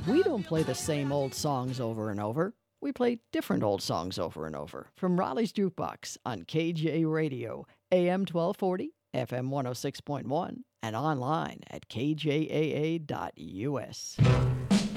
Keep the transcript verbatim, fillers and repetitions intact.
We don't play the same old songs over and over. We play different old songs over and over. From Raleigh's Jukebox on K J Radio, A M twelve forty, F M one oh six point one, and online at k j a a dot u s.